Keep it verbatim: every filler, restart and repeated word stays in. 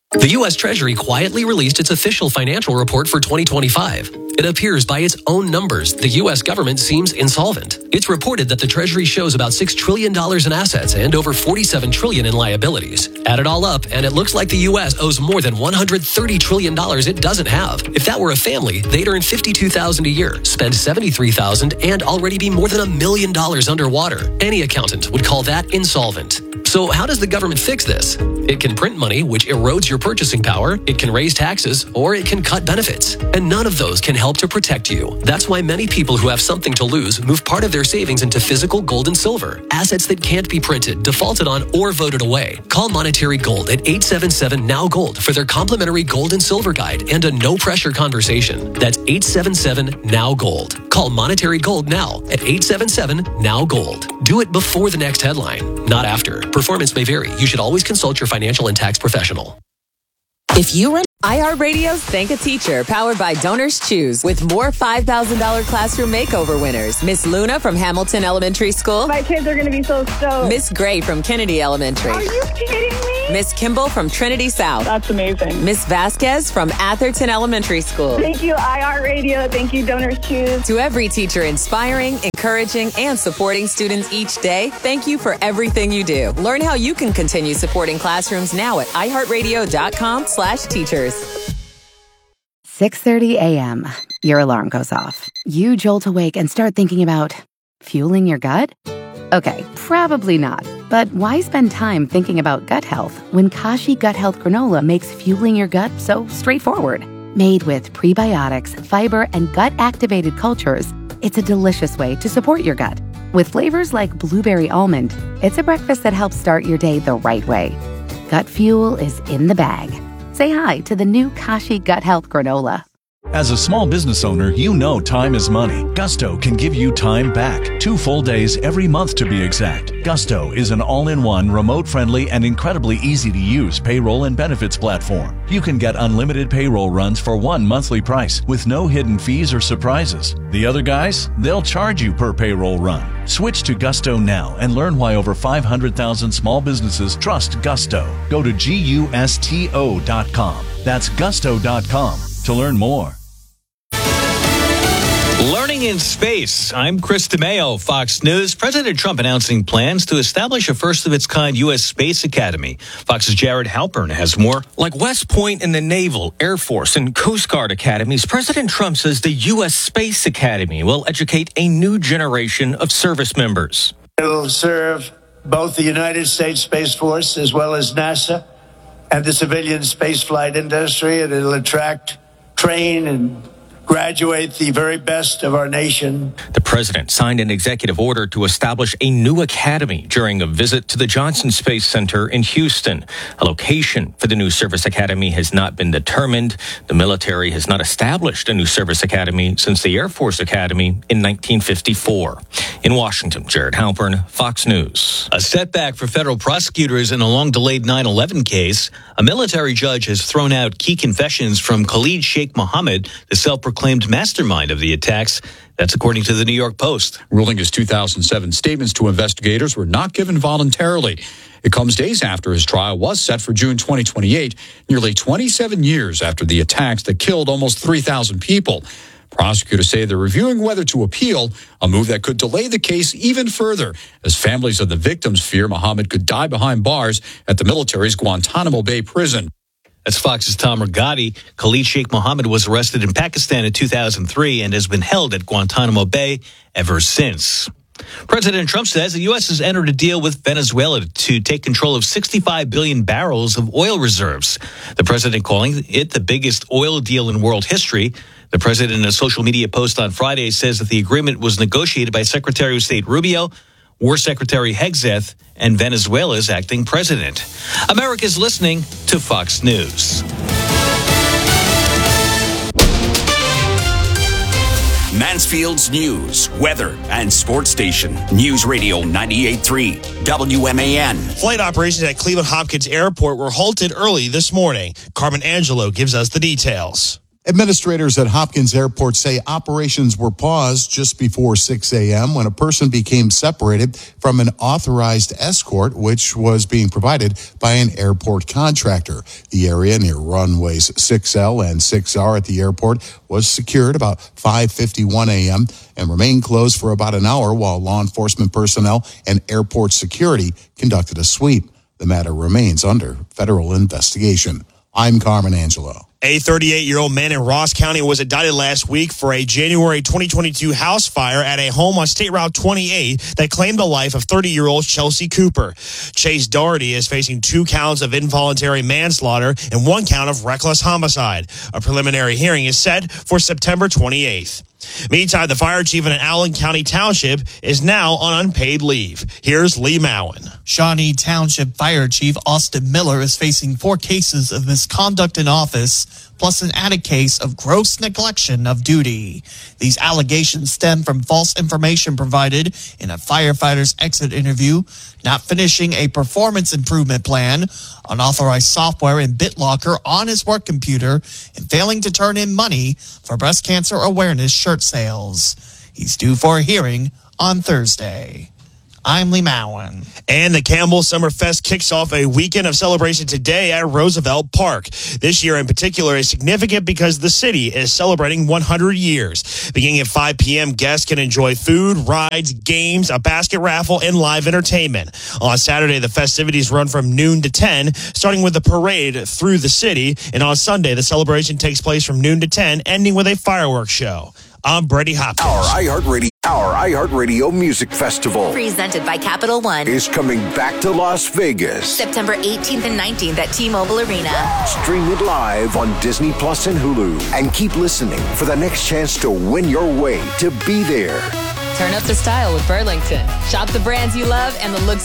The U S Treasury quietly released its official financial report for twenty twenty-five. It appears by its own numbers, the U S government seems insolvent. It's reported that the Treasury shows about six trillion dollars in assets and over forty-seven trillion dollars in liabilities. Add it all up, and it looks like the U S owes more than one hundred thirty trillion dollars it doesn't have. If that were a family, they'd earn fifty-two thousand dollars a year, spend seventy-three thousand dollars, and already be more than a million dollars underwater. Any accountant would call that insolvent. So how does the government fix this? It can print money, which erodes your purchasing power, it can raise taxes, or it can cut benefits. And none of those can help to protect you. That's why many people who have something to lose move part of their savings into physical gold and silver, assets that can't be printed, defaulted on, or voted away. Call Monetary Gold at eight seven seven, N O W Gold for their complimentary gold and silver guide and a no-pressure conversation. That's eight seven seven, N O W Gold. Call Monetary Gold now at eight seven seven, N O W Gold. Do it before the next headline, not after. Performance may vary. You should always consult your financial and tax professional. If you run iHeartRadio's Thank a Teacher, powered by Donors Choose, with more five thousand dollars classroom makeover winners. Miss Luna from Hamilton Elementary School. My kids are going to be so stoked. Miss Gray from Kennedy Elementary. Are you kidding me? Miss Kimball from Trinity South. That's amazing. Miss Vasquez from Atherton Elementary School. Thank you, iHeartRadio. Thank you, Donors Choose. To every teacher inspiring, encouraging, and supporting students each day, thank you for everything you do. Learn how you can continue supporting classrooms now at iHeartRadio.com slash teachers. six thirty a.m. Your alarm goes off. You jolt awake and start thinking about fueling your gut? Okay, probably not. But why spend time thinking about gut health when Kashi Gut Health Granola makes fueling your gut so straightforward? Made with prebiotics, fiber, and gut-activated cultures, it's a delicious way to support your gut. With flavors like blueberry almond, it's a breakfast that helps start your day the right way. Gut fuel is in the bag. Say hi to the new Kashi Gut Health Granola. As a small business owner, you know time is money. Gusto can give you time back. Two full days every month to be exact. Gusto is an all-in-one, remote-friendly, and incredibly easy-to-use payroll and benefits platform. You can get unlimited payroll runs for one monthly price with no hidden fees or surprises. The other guys, they'll charge you per payroll run. Switch to Gusto now and learn why over five hundred thousand small businesses trust Gusto. Go to gusto dot com. That's gusto dot com to learn more. Learning in space. I'm Chris DeMeo, Fox News. President Trump announcing plans to establish a first-of-its-kind U S Space Academy. Fox's Jared Halpern has more. Like West Point and the Naval, Air Force, and Coast Guard academies, President Trump says the U S Space Academy will educate a new generation of service members. It will serve both the United States Space Force as well as NASA and the civilian spaceflight industry, and it'll attract, train, and graduate the very best of our nation. The president signed an executive order to establish a new academy during a visit to the Johnson Space Center in Houston. A location for the new service academy has not been determined. The military has not established a new service academy since the Air Force Academy in nineteen fifty-four. In Washington, Jared Halpern, Fox News. A setback for federal prosecutors in a long-delayed nine eleven case. A military judge has thrown out key confessions from Khalid Sheikh Mohammed, the self-proclaimed mastermind of the attacks. That's according to the New York Post. Ruling his two thousand seven statements to investigators were not given voluntarily. It comes days after his trial was set for June twenty twenty-eight, nearly twenty-seven years after the attacks that killed almost three thousand people. Prosecutors say they're reviewing whether to appeal, a move that could delay the case even further, as families of the victims fear Mohammed could die behind bars at the military's Guantanamo Bay prison. That's Fox's Tom Rigotti. Khalid Sheikh Mohammed was arrested in Pakistan in two thousand three and has been held at Guantanamo Bay ever since. President Trump says the U S has entered a deal with Venezuela to take control of sixty-five billion barrels of oil reserves. The president calling it the biggest oil deal in world history. The president, in a social media post on Friday, says that the agreement was negotiated by Secretary of State Rubio, War Secretary Hegseth, and Venezuela's acting president. America's listening to Fox News. Mansfield's news, weather, and sports station. News Radio ninety-eight point three, W M A N. Flight operations at Cleveland Hopkins Airport were halted early this morning. Carmen Angelo gives us the details. Administrators at Hopkins Airport say operations were paused just before six a.m. when a person became separated from an authorized escort, which was being provided by an airport contractor. The area near runways six L and six R at the airport was secured about five fifty-one a.m. and remained closed for about an hour while law enforcement personnel and airport security conducted a sweep. The matter remains under federal investigation. I'm Carmen Angelo. A thirty-eight-year-old man in Ross County was indicted last week for a January twenty twenty-two house fire at a home on State Route twenty-eight that claimed the life of thirty-year-old Chelsea Cooper. Chase Doherty is facing two counts of involuntary manslaughter and one count of reckless homicide. A preliminary hearing is set for September twenty-eighth. Meantime, the fire chief in an Allen County township is now on unpaid leave. Here's Lee Mowen. Shawnee Township Fire Chief Austin Miller is facing four cases of misconduct in office, plus an added case of gross neglection of duty. These allegations stem from false information provided in a firefighter's exit interview, not finishing a performance improvement plan, unauthorized software in BitLocker on his work computer, and failing to turn in money for breast cancer awareness shirt sales. He's due for a hearing on Thursday. I'm Lee Mowen. And the Campbell Summerfest kicks off a weekend of celebration today at Roosevelt Park. This year in particular is significant because the city is celebrating one hundred years. Beginning at five p.m., guests can enjoy food, rides, games, a basket raffle, and live entertainment. On Saturday, the festivities run from noon to ten, starting with a parade through the city. And on Sunday, the celebration takes place from noon to ten, ending with a fireworks show. I'm Brady Hopkins. Our iHeartRadio, our iHeartRadio Music Festival, presented by Capital One, is coming back to Las Vegas. September eighteenth and nineteenth at T-Mobile Arena. Stream it live on Disney Plus and Hulu. And keep listening for the next chance to win your way to be there. Turn up the style with Burlington. Shop the brands you love and the looks